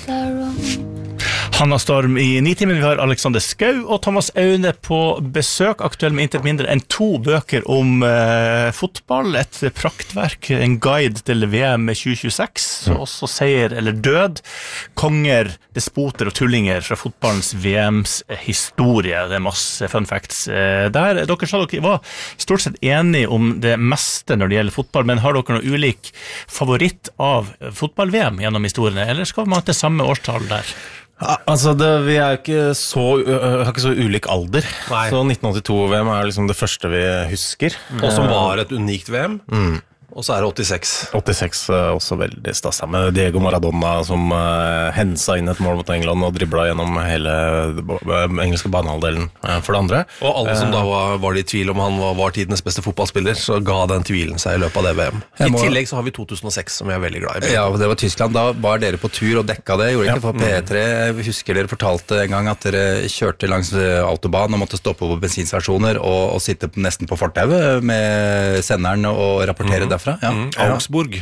Hanna Storm i Nitimen. Vi har Alexander Skau og Thomas Aune på besøk, aktuell med intet mindre enn 2 bøker om fotball, et praktverk, en guide til VM 2026, også seier eller død, konger, despoter og tullinger fra fotballens VMs historie. Det masse fun facts der. Dere sa dere var stort sett enige om det meste når det gjelder fotball, men har dere noe ulik favoritt av fotball-VM gjennom historiene, eller skal man til samme årstall der? Altså, vi har ikke så ulik alder. Nei. Så 1982-VM liksom det første vi husker. Og som var et unikt VM. Og så det 86. 86 også veldig stas, med Diego Maradona som hensa inn et mål mot England og driblet gjennom hele engelske banehalvdelen for det andre. Og alle som da var i tvil om han var tidenes beste fotballspiller, så ga den tvilen seg i løpet av det VM. I tillegg så har vi 2006, som jeg veldig glad i. Ja, det var Tyskland. Da var dere på tur og dekka det, gjorde ikke for P3. Jeg husker dere fortalte en gang at dere kjørte langs autobahn og måtte stoppe på bensinstasjoner og sitte nesten på fortauet med senderen og rapportere derfra. Ja. Augsburg.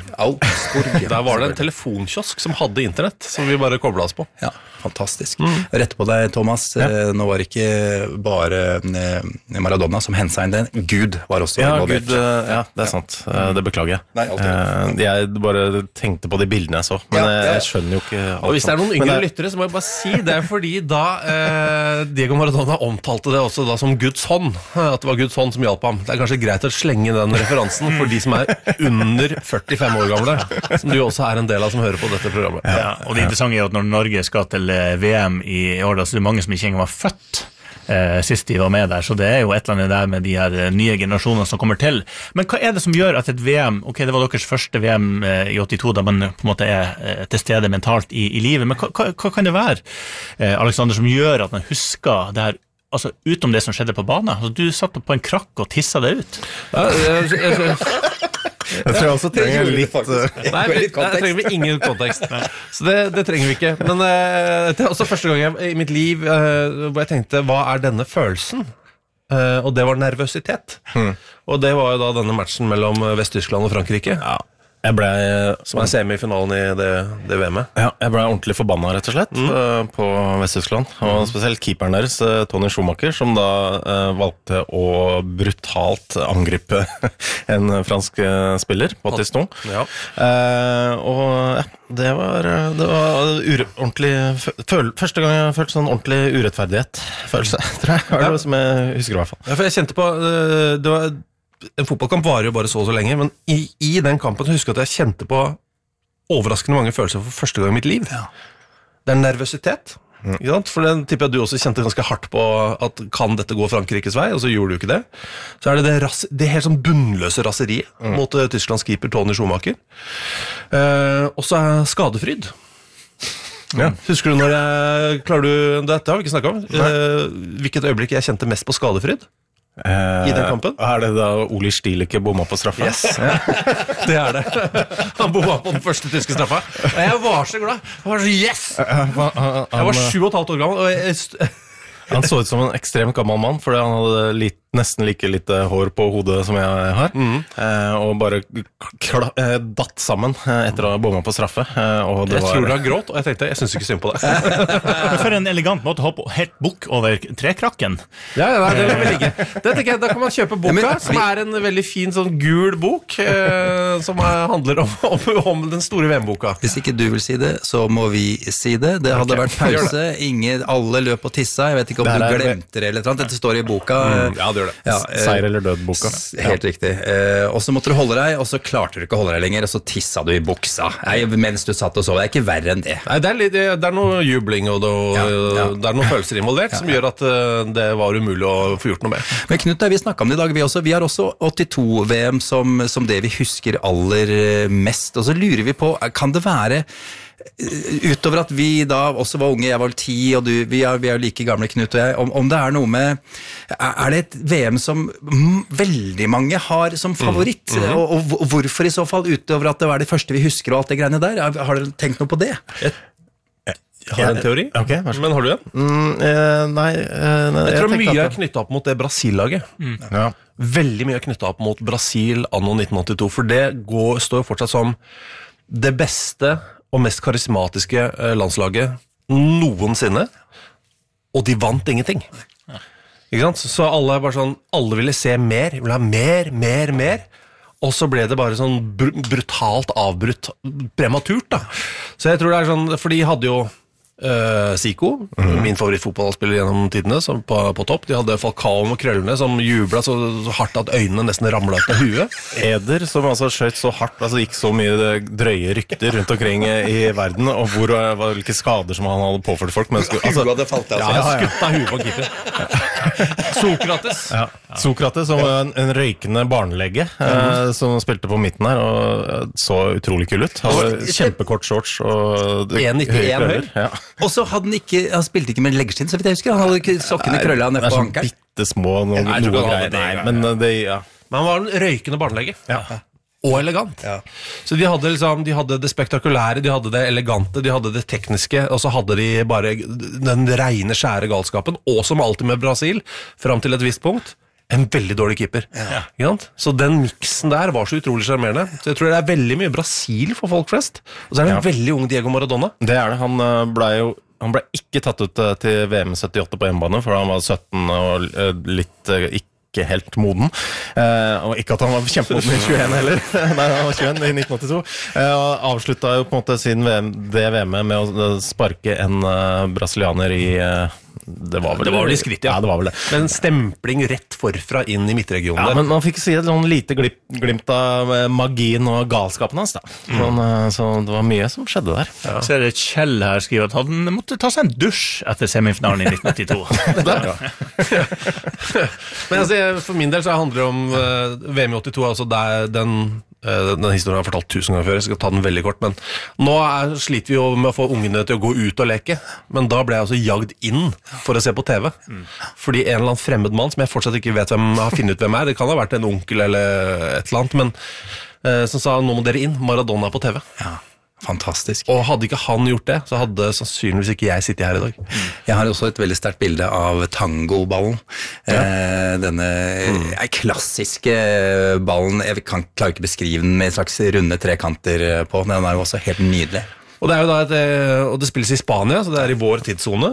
Der var det en telefonkiosk som hadde internett, som vi bare koblet oss på. Ja, fantastisk. Rett på deg, Thomas. Nå var det ikke bare Maradona som hensa inn den. Gud var også involvert. Ja, det sant. Det beklager jeg. Nei, jeg bare tenkte på de bildene jeg så, men jeg skjønner jo ikke alt. Og hvis det noen yngre lyttere, så må jeg bare si det, fordi da Diego Maradona omtalte det også da som Guds hånd, at det var Guds hånd som hjalp ham. Det kanskje greit å slenge den referansen for de som under 45 år gamle, som du også en del av som hører på dette programmet. Ja, og det interessante jo at når Norge skal til VM i år, da, så det mange som ikke engang var født sist de var med der, så det jo et eller annet der med de her nye generasjonene som kommer til. Men hva det som gjør at et VM, ok, det var deres første VM i 82, da man på en måte til stede mentalt i livet, men hva kan det være, Alexander, som gjør at man husker det her, altså utom det som skjedde på banen? Altså, du satt på en krakk og tisset det ut. Jeg tror jeg også trenger litt Nei, det trenger vi ingen kontekst. Så det trenger vi ikke. Men det også første gang i mitt liv hvor jeg tenkte, hva denne følelsen? Og det var nervøsitet. Og det var jo da denne matchen mellom Vest-Tyskland og Frankrike. Ja. Jeg ble, som semifinalen i det VM-et. Ja, jeg ble ordentlig forbannet rett og slett på Vest-Tyskland, og spesielt keeperen deres, Tony Schumacher, som da valgte å brutalt angripe en fransk spiller på Tiston. Ja. Og ja, det var ordentlig første gang jeg følte sånn ordentlig urettferdighet følelse, tror jeg. Det det som jeg husker i hvert fall. Ja, for jeg kjente på det var en fotballkamp varer jo bare så lenge, men i den kampen så husker jeg at jeg kjente på overraskende mange følelser for første gang i mitt liv. Ja. Det nervøsitet, ikke sant? For den tipper jeg du også kjente ganske hardt på at kan dette gå Frankrikes vei, og så gjorde du ikke det. Så det helt sånn bunnløse raseriet mot Tysklands keeper Tony Schumacher. Og så skadefryd. Ja. Husker du klarer du, dette har vi ikke snakket om, hvilket øyeblikk jeg kjente mest på skadefryd? I den kampen. Det da Oli Stielike bomma på straffa? Yes, det det. Han bomma på den første tyske straffa. Og jeg var så glad. Jeg var så yes! Jeg var 7,5 år gammel, og han så ut som en ekstremt gammel mann, fordi han hadde nesten like litt hår på hodet som jeg har, og bare datt sammen etter å ha bommet på straffe. Og jeg tror han gråt, og jeg tenkte, jeg synes ikke synd på det. Men for en elegant måte å hoppe helt bukk over trekrakken. Ja, det vil ligge. Det tenker jeg, da kan man kjøpe boka, som en veldig fin sånn gul bok, som handler om den store VM-boka. Hvis ikke du vil si det, så må vi si det. Det hadde vært pause, alle løp og tissa, jeg vet ikke om du glemte det eller noe. Dette står i boka. Ja, det gjør det. Ja, Seier eller død boka. Helt riktig. Og så måtte du holde deg, og så klarte du ikke å holde deg lenger, og så tissa du i buksa mens du satt og sov. Det ikke verre enn det. Nei, det noe jubling, og det noen følelser involvert, som gjør at det var umulig å få gjort noe med. Men Knut, vi snakket om det i dag, vi har også 82-VM som det vi husker aller mest, og så lurer vi på, kan det være utover at vi da også var unge, jeg var 10 og vi er jo like gamle, Knut og jeg, om det noe med, det et VM som veldig mange har som favoritt, og hvorfor i så fall, utover at det var det første vi husker og alt det greiene der, har dere tenkt noe på det? Jeg har en teori, men har du en? Nei, jeg tror mye knyttet opp mot det Brasil-laget. Ja. Veldig mye knyttet opp mot Brasil anno 1982, for det står fortsatt som det beste og mest karismatiske landslaget noensinne, og de vant ingenting. Ikke sant? Så alle er bare sånn, alle ville se mer, ville ha mer, og så ble det bare sånn brutalt avbrutt, prematurt da. Så jeg tror det sånn, for de hadde jo Zico, min favorittfotballspiller gjennom tidene, som på topp. De hadde Falcao med krøllene som jublet så hardt at øynene nesten ramlet ut av huet. Eder, som altså skjøt så hardt, altså gikk så mye drøye rykter rundt omkring i verden, og hvilke skader som han hadde påført folk. Men huet hadde falt av. Skutt av huet på keeper. Sokrates, som var en røykende barnelege, som spilte på midten her, og så utrolig kul ut. Hadde kjempekort shorts og 1,91 høy. Ja. Og så hadde han spilte ikke med leggskinn, så vidt jeg husker. Han hadde sokkene krølla ned på ankeren. Det bittesmå noe greier. Men han var en røykende barnelege. Ja. Og elegant. Ja. Så de hadde det spektakulære, de hadde det elegante, de hadde det tekniske, og så hadde de bare den rene, skjære galskapen, og som alltid med Brasil, fram til et visst punkt, en veldig dårlig keeper. Ja. Så den miksen der var så utrolig charmerende. Så jeg tror det er veldig mye Brasil for folk flest. Og så er det en veldig ung Diego Maradona. Det er det. Han ble ikke tatt ut til VM 78 på hjemmebane, for han var 17 og litt ikke helt moden. Og ikke at han var kjempemoden i 21 heller. Nei, han var 21 i 1982. Og avsluttet jo på en måte sin VM med å sparke en brasilianer i... Det var vel i skritt, ja. Ja, det var vel det. Men stempling rett forfra inn i midtregionen der. Men man fikk si et lite glimt av magien og galskapen hans da. Så det var mye som skjedde der. Ja. Så er det Kjell her skriver at han måtte ta seg en dusj etter semifinalen i 1982. Men altså, for min del så handler det om VM i 82, altså den historien har jeg fortalt 1000 ganger før, jeg skal ta den veldig kort, men nå sliter vi jo med å få ungene til å gå ut og leke, men da ble jeg altså jagd inn for å se på TV, fordi en eller annen fremmed mann, som jeg fortsatt ikke vet hvem har funnet ut hvem det kan ha vært en onkel eller et eller annet, men som sa, nå må dere inn, Maradona på TV. Ja. Fantastisk. Og hadde ikke han gjort det, så hadde sannsynligvis ikke jeg sittet her i dag. Jeg har også et veldig sterkt bilde av tangoballen. Denne klassiske ballen, jeg klarer ikke beskrive den med et slags runde trekanter på. Den er jo også helt nydelig. Og det er jo da og det spilles i Spania, så det er i vår tidszone.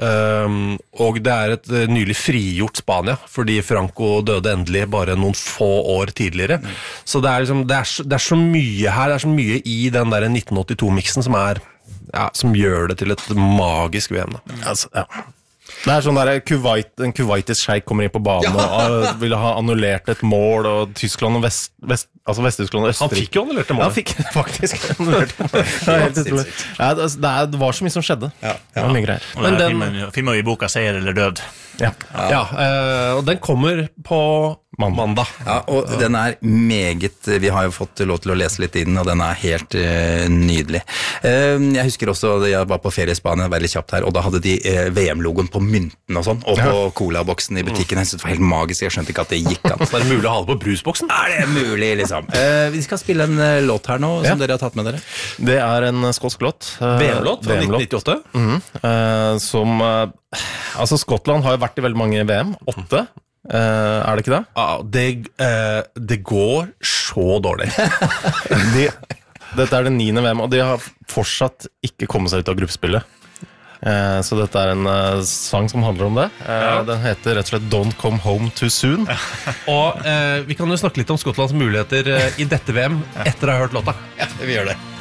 Og det er et nylig frigjort Spania, fordi Franco døde endelig bare noen få år tidligere. Så det er, liksom, det er så mye her, det er så mye i den der 1982-miksen som gjør det til et magisk VM. Da. Altså, ja. Det er sånn der en kuwaitisk sjeik kommer inn på banen og ville ha annullert et mål, og Tyskland og Vest-Tyskland og Østerrike. Han fikk jo annullert et mål. Ja, han fikk faktisk annullert et mål. Det er helt utrolig. Det var så mye som skjedde. Det var mye greier. Men filmen i boka Seier eller død. Og den kommer på mandag. Ja, og den er meget, vi har jo fått lov til å lese litt i den, og den er helt nydelig. Jeg husker også, jeg var på ferie i Spania veldig kjapt her, og da hadde de VM-logoen på mynten og sånn, og på cola-boksen i butikken. Jeg synes det var helt magisk, jeg skjønte ikke at det gikk an. Så er det mulig å ha det på brusboksen? Er det mulig, liksom? Vi skal spille en låt her nå, som dere har tatt med dere. Det er en skotsk låt. VM-låt fra 1998? Som, altså Skottland har jo vært i veldig mange VM, 8. Er det ikke det? Ja, det går så dårlig. Dette er det 9. VM, og de har fortsatt ikke kommet seg ut av gruppespillet. Så dette er en sang som handler om det. Den heter rett og slett Don't Come Home Too Soon. Og vi kan jo snakke litt om Skottlands muligheter i dette VM etter å ha hørt låta. Ja, vi gjør det.